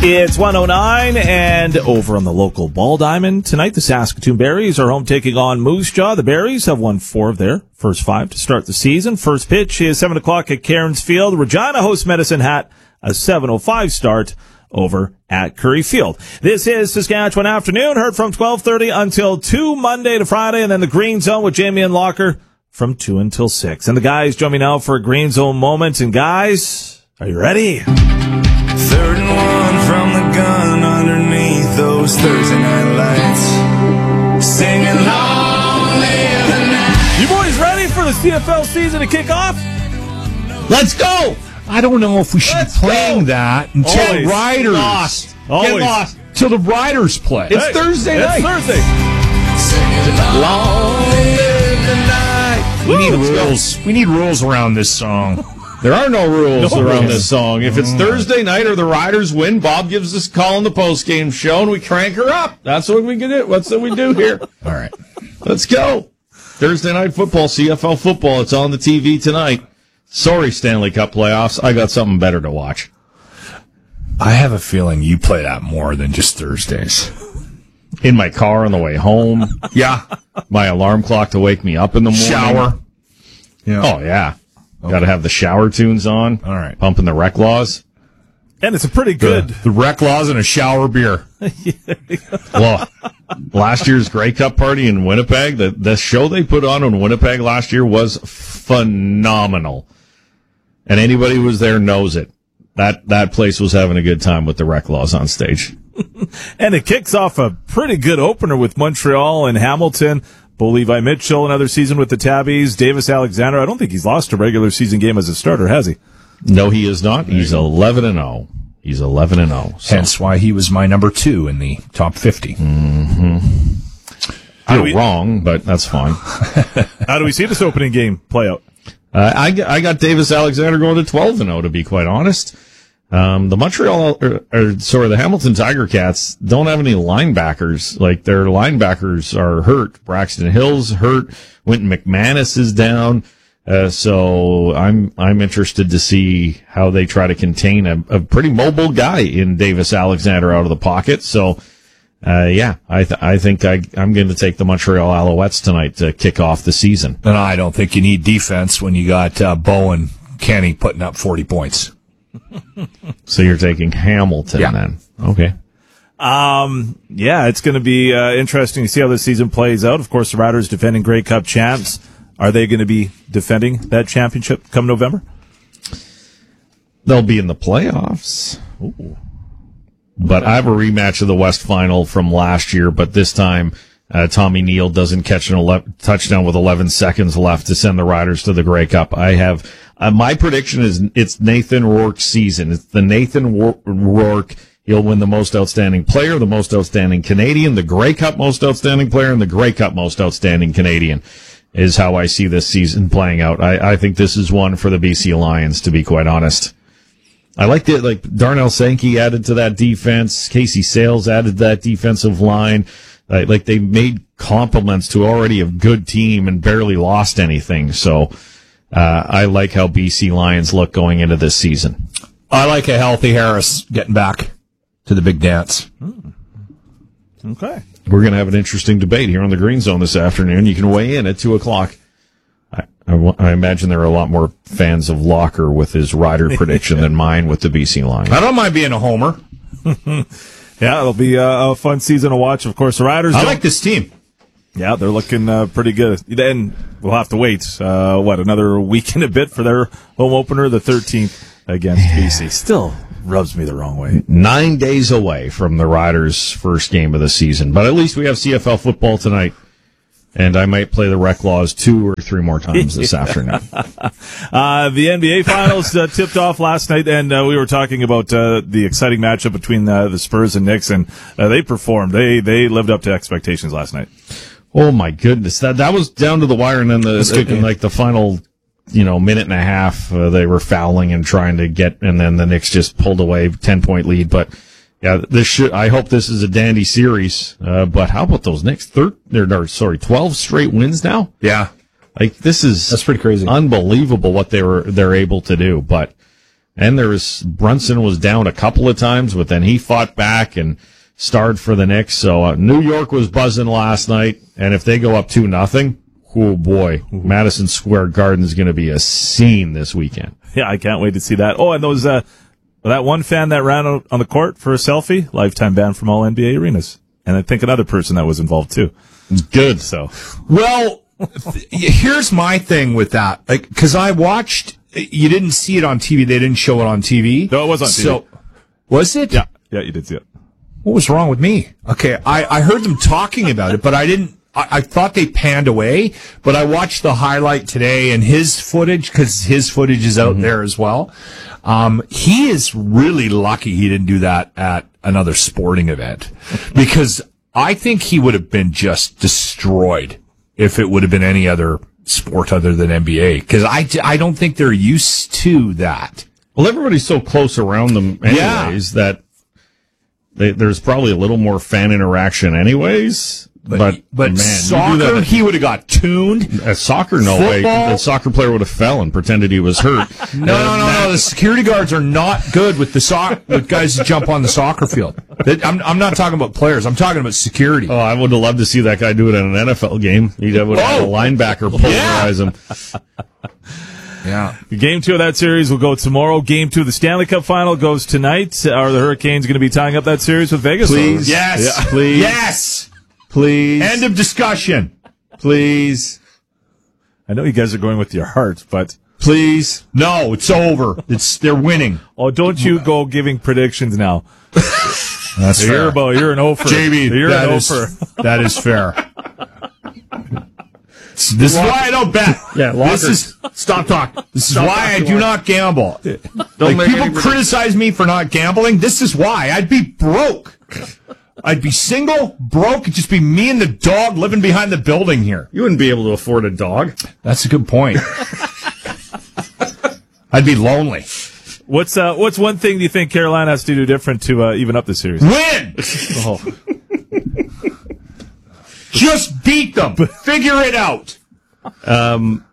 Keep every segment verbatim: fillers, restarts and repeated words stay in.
It's one oh nine, and over on the local ball diamond tonight, the Saskatoon Berries are home taking on Moose Jaw. The Berries have won four of their first five to start the season. First pitch is seven o'clock at Cairns Field. Regina hosts Medicine Hat, a seven oh five start over at Curry Field. This is Saskatchewan Afternoon, heard from twelve thirty until two, Monday to Friday, and then the Green Zone with Jamie and Locker from two until six. And the guys join me now for a Green Zone moment. And guys, are you ready? Third and one from the gun underneath those Thursday night lights, singing long live the night. You boys ready for the C F L season to kick off? Let's go! I don't know if we should Let's be playing go. that until Always. the Riders. Lost. Get Always. lost. Till the Riders play. It's Hey, Thursday it's night. Thursday. Singing long live the night. We need Let's go. rules. We need rules around this song. There are no rules No around rules. this song. If it's Thursday night or the Riders win, Bob gives us a call in the postgame show and we crank her up. That's what we do. What's what we do here. All right. Let's go. Thursday night football, C F L football. It's on the T V tonight. Sorry, Stanley Cup playoffs. I got something better to watch. I have a feeling you play that more than just Thursdays. In my car on the way home. Yeah. My alarm clock to wake me up in the morning. Shower. Yeah. Oh, yeah. Got to have the shower tunes on. All right. Pumping the rec laws. And it's a pretty good. The, the rec laws and a shower beer. Well, last year's Grey Cup party in Winnipeg, the, the show they put on in Winnipeg last year was phenomenal. And anybody who was there knows it. That that place was having a good time with the rec laws on stage. And it kicks off a pretty good opener with Montreal and Hamilton. Bo Levi Mitchell, another season with the Tabbies. Davis Alexander, I don't think he's lost a regular season game as a starter, has he? No, he is not. He's eleven and oh. He's eleven and oh. So. Hence why he was my number two in the top fifty. You're we- wrong, but that's fine. How do we see this opening game play out? Uh, I, g- I got Davis Alexander going to twelve and oh, to be quite honest. Um, the Montreal, or, or sorry, the Hamilton Tiger Cats don't have any linebackers. Like, their linebackers are hurt. Braxton Hill's hurt. Wynton McManus is down. Uh, so I'm, I'm interested to see how they try to contain a, a pretty mobile guy in Davis Alexander out of the pocket. So, uh, yeah, I, th- I think I, I'm going to take the Montreal Alouettes tonight to kick off the season. And I don't think you need defense when you got uh, Bo and Kenny putting up forty points. So you're taking Hamilton Yeah. then. Okay. Um, yeah, it's going to be uh, interesting to see how this season plays out. Of course, the Riders defending Grey Cup champs. Are they going to be defending that championship come November? They'll be in the playoffs. Ooh. But I have a rematch of the West Final from last year, but this time uh, Tommy Neal doesn't catch an ele- touchdown with eleven seconds left to send the Riders to the Grey Cup. I have uh, my prediction is it's Nathan Rourke's season. It's the Nathan Wo- Rourke. He'll win the most outstanding player, the most outstanding Canadian, the Grey Cup most outstanding player, and the Grey Cup most outstanding Canadian. Is how I see this season playing out. I, I think this is one for the B C Lions, to be quite honest. I like that, like, Darnell Sankey added to that defense. Casey Sales added to that defensive line. Like, like they made compliments to already a good team and barely lost anything. So, uh, I like how B C Lions look going into this season. I like a healthy Harris getting back to the big dance. Okay. We're going to have an interesting debate here on the Green Zone this afternoon. You can weigh in at two o'clock. I, I, I imagine there are a lot more fans of Locker with his Rider prediction than mine with the B C Lions. I don't mind being a homer. Yeah, it'll be a, a fun season to watch. Of course, the Riders. I don't- like this team. Yeah, they're looking uh, pretty good. Then we'll have to wait, uh, what, another week and a bit for their home opener, the thirteenth against B C. Still rubs me the wrong way. Nine days away from the Riders' first game of the season. But at least we have C F L football tonight. And I might play the rec laws two or three more times this afternoon. Uh, the N B A Finals uh, tipped off last night, and uh, we were talking about uh, the exciting matchup between uh, the Spurs and Knicks, and uh, they performed. They they lived up to expectations last night. Oh, my goodness. That that was down to the wire, and then the in like the final, you know, minute and a half, uh, they were fouling and trying to get, and then the Knicks just pulled away, ten-point lead. But, yeah, this should. I hope this is a dandy series. Uh, but how about those Knicks? Thir- they're, they're, sorry, twelve straight wins now? Yeah. Like, this is That's pretty crazy. unbelievable what they were they're able to do. But And there was, Brunson was down a couple of times, but then he fought back and starred for the Knicks. So uh, New York was buzzing last night, and if they go up two nothing, oh boy, Madison Square Garden is going to be a scene this weekend. Yeah, I can't wait to see that. Oh, and those uh, that one fan that ran out on the court for a selfie, lifetime ban from all N B A arenas. And I think another person that was involved too. Good. So, well, th- here's my thing with that. Like, cause I watched, you didn't see it on T V. They didn't show it on T V. No, it was on T V. So, was it? Yeah. Yeah, you did see it. What was wrong with me? Okay. I, I heard them talking about it, but I didn't, I, I thought they panned away, but I watched the highlight today and his footage, cause his footage is out mm-hmm. there as well. Um, he is really lucky he didn't do that at another sporting event because I think he would have been just destroyed if it would have been any other sport other than N B A. Cause I, I don't think they're used to that. Well, everybody's so close around them anyways yeah. that they, there's probably a little more fan interaction anyways. But, but, but man, soccer, he would have got tuned. At soccer, no Football, way. The soccer player would have fell and pretended he was hurt. no, no, no, no. The security guards are not good with the soc- with guys that jump on the soccer field. I'm, I'm not talking about players. I'm talking about security. Oh, I would have loved to see that guy do it in an N F L game. He would have had a linebacker pulverize him. Yeah. Game two of that series will go tomorrow. Game two of the Stanley Cup final goes tonight. Are the Hurricanes going to be tying up that series with Vegas? Please. Yes. Yeah. Please. Yes. Please. End of discussion. Please. I know you guys are going with your heart, but please. No, it's over. It's they're winning. Oh, don't you go giving predictions now. That's you're fair. About, you're an offer. J B, you're that an is, offer. that is fair. This is why I don't bet. Yeah, this is stop talking. This is stop why I do not gamble. Don't like people criticize me for not gambling. This is why I'd be broke. I'd be single, broke. It'd just be me and the dog living behind the building here. You wouldn't be able to afford a dog. That's a good point. I'd be lonely. What's uh, what's one thing you think Carolina has to do different to uh, even up the series? Win. Oh. Just beat them. Figure it out. Um,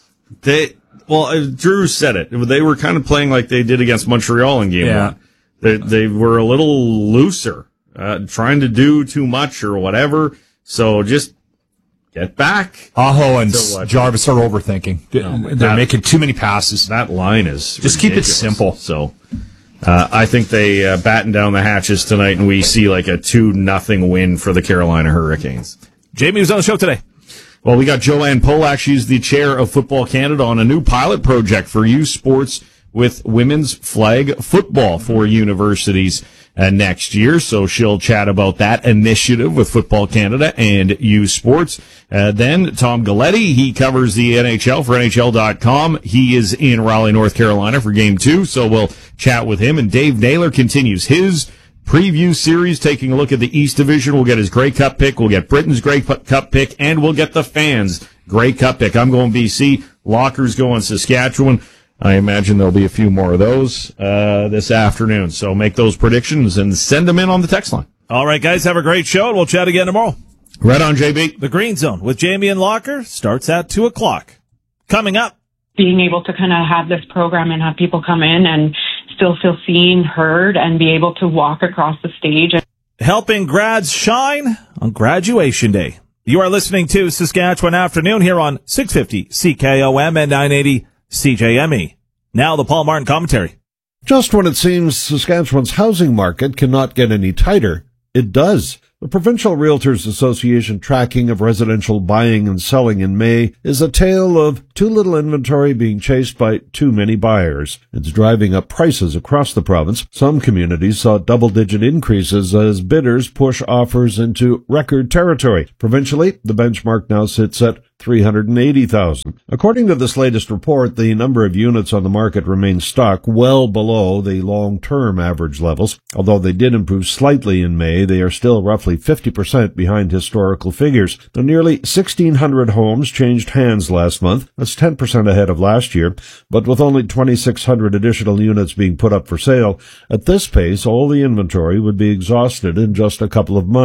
they well, uh, Drew said it. They were kind of playing like they did against Montreal in game yeah. one. They they were a little looser, uh, trying to do too much or whatever. So just get back. Aho and Jarvis are overthinking. No, They're that, making too many passes. That line is just ridiculous. keep it simple. So. Uh, I think they uh, batten down the hatches tonight, and we see like a two nothing win for the Carolina Hurricanes. Jamie was on the show today. Well, we got Joanne Polak. She's the chair of Football Canada on a new pilot project for youth sports with women's flag football for universities uh, next year. So she'll chat about that initiative with Football Canada and youth sports. Uh, then Tom Galletti, he covers the N H L for N H L dot com. He is in Raleigh, North Carolina for game two. So we'll chat with him. And Dave Naylor continues his preview series, taking a look at the East Division. We'll get his Grey Cup pick. We'll get Britain's Grey Cup pick, and we'll get the fans' Grey Cup pick. I'm going B C. Locker's going Saskatchewan. I imagine there'll be a few more of those uh, this afternoon. So make those predictions and send them in on the text line. All right, guys, have a great show, and we'll chat again tomorrow. Right on, J B. The Green Zone with Jamie and Locker starts at two o'clock. Coming up. Being able to kind of have this program and have people come in and still feel seen, heard, and be able to walk across the stage. Helping grads shine on graduation day. You are listening to Saskatchewan Afternoon here on six fifty C K O M and nine eighty C J M E. Now the Paul Martin commentary. Just when it seems Saskatchewan's housing market cannot get any tighter, it does. The Provincial Realtors Association tracking of residential buying and selling in May is a tale of too little inventory being chased by too many buyers. It's driving up prices across the province. Some communities saw double-digit increases as bidders push offers into record territory. Provincially, the benchmark now sits at three hundred eighty thousand. According to this latest report, the number of units on the market remains stuck well below the long-term average levels. Although they did improve slightly in May, they are still roughly fifty percent behind historical figures. The nearly sixteen hundred homes changed hands last month. That's ten percent ahead of last year. But with only twenty-six hundred additional units being put up for sale, at this pace, all the inventory would be exhausted in just a couple of months.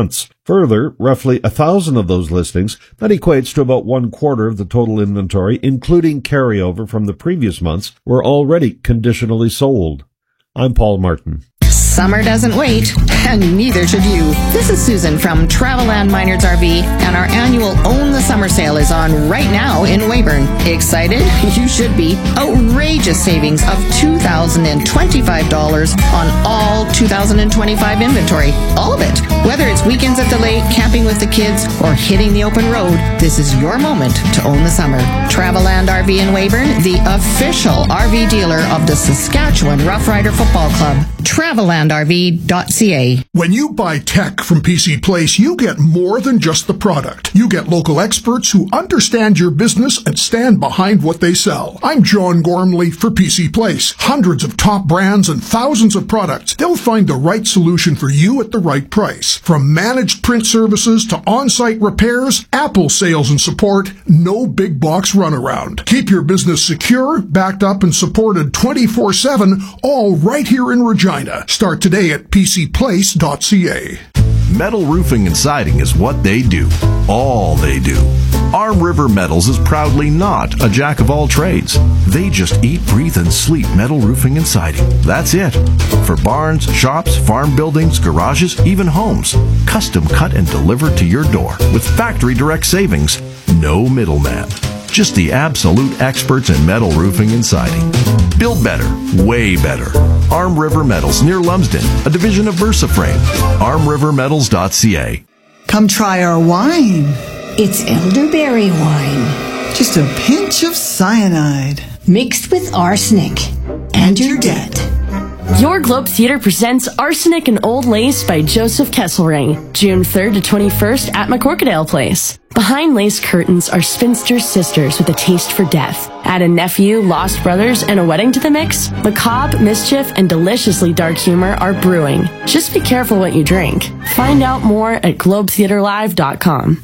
Further, roughly a thousand of those listings, that equates to about one quarter of the total inventory, including carryover from the previous months, were already conditionally sold. I'm Paul Martin. Summer doesn't wait, and neither should you. This is Susan from Travelland Minards R V, and our annual Own the Summer sale is on right now in Weyburn. Excited? You should be. Outrageous savings of two thousand twenty-five dollars on all two thousand twenty-five inventory. All of it. Whether it's weekends at the lake, camping with the kids, or hitting the open road, this is your moment to own the summer. Travelland R V in Weyburn, the official R V dealer of the Saskatchewan Rough Rider Football Club. Travelland R V dot C A. When you buy tech from P C Place, you get more than just the product. You get local experts who understand your business and stand behind what they sell. I'm John Gormley for P C Place. Hundreds of top brands and thousands of products. They'll find the right solution for you at the right price. From managed print services to on-site repairs, Apple sales and support, no big box runaround. Keep your business secure, backed up and supported twenty-four seven, all right here in Regina. Start today at P C Place dot C A. Metal roofing and siding is what they do. All they do. Arm River Metals is proudly not a jack of all trades. They just eat, breathe, and sleep metal roofing and siding. That's it. For barns, shops, farm buildings, garages, even homes. Custom cut and delivered to your door with factory direct savings. No middleman. Just the absolute experts in metal roofing and siding. Build better, way better. Arm River Metals near Lumsden, a division of VersaFrame. arm river metals dot C A. Come try our wine. It's elderberry wine. Just a pinch of cyanide. Mixed with arsenic. And you're dead. Your Globe Theatre presents Arsenic and Old Lace by Joseph Kesselring, June third to twenty-first at McCorkadale Place. Behind lace curtains are spinster sisters with a taste for death. Add a nephew, lost brothers, and a wedding to the mix. Macabre, mischief, and deliciously dark humor are brewing. Just be careful what you drink. Find out more at globe theatre live dot com.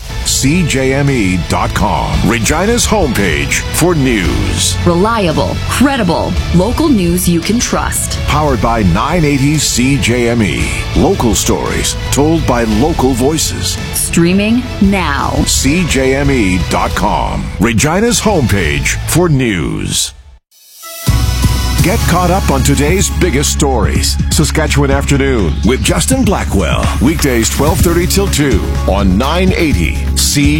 C J M E dot com, Regina's homepage for news. Reliable, credible, local news you can trust. Powered by nine eighty C J M E. Local stories told by local voices. Streaming now. C J M E dot com, Regina's homepage for news. Get caught up on today's biggest stories. Saskatchewan Afternoon with Justin Blackwell. Weekdays twelve thirty till two on nine eighty C J M E.